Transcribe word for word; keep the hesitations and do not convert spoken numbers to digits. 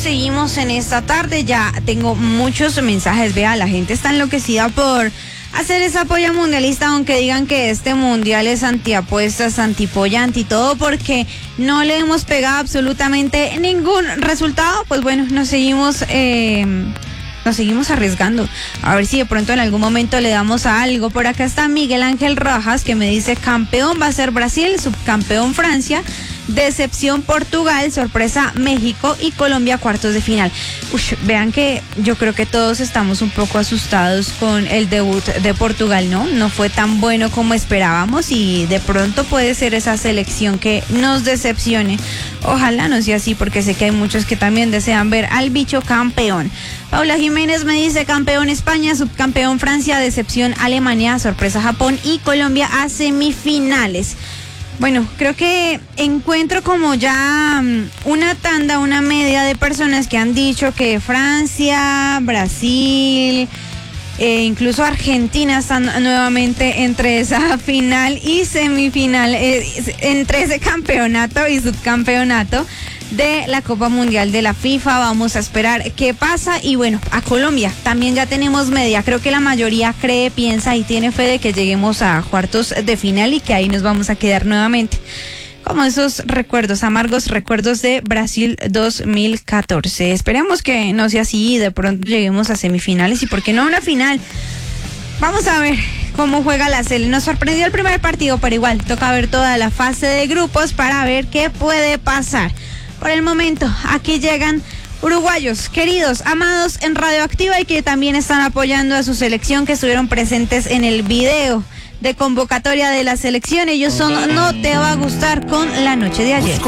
seguimos en esta tarde. Ya tengo muchos mensajes. Vea, la gente está enloquecida por hacer esa polla mundialista, aunque digan que este mundial es antiapuestas, antipolla, anti todo, porque no le hemos pegado absolutamente ningún resultado. Pues bueno, nos seguimos... Eh, Nos seguimos arriesgando, a ver si de pronto en algún momento le damos a algo. Por acá está Miguel Ángel Rojas, que me dice: campeón va a ser Brasil, subcampeón Francia, decepción Portugal, sorpresa México y Colombia cuartos de final. Ush, vean que yo creo que todos estamos un poco asustados con el debut de Portugal, ¿no? No fue tan bueno como esperábamos y de pronto puede ser esa selección que nos decepcione. Ojalá no sea así, porque sé que hay muchos que también desean ver al bicho campeón. Paula Jiménez me dice: campeón España, subcampeón Francia, decepción Alemania, sorpresa Japón y Colombia a semifinales. Bueno, creo que encuentro como ya um, una tanda, una media de personas que han dicho que Francia, Brasil, eh, incluso Argentina están nuevamente entre esa final y semifinal, eh, entre ese campeonato y subcampeonato de la Copa Mundial de la FIFA. Vamos a esperar qué pasa. Y bueno, a Colombia también ya tenemos media. Creo que la mayoría cree, piensa y tiene fe de que lleguemos a cuartos de final y que ahí nos vamos a quedar nuevamente, como esos recuerdos, amargos recuerdos de Brasil dos mil catorce. Esperemos que no sea así y de pronto lleguemos a semifinales y por qué no a una final. Vamos a ver cómo juega la Sele. Nos sorprendió el primer partido, pero igual toca ver toda la fase de grupos para ver qué puede pasar. Por el momento, aquí llegan uruguayos, queridos, amados en Radioactiva y que también están apoyando a su selección, que estuvieron presentes en el video de convocatoria de la selección. Ellos son No Te Va a Gustar con La Noche de Ayer.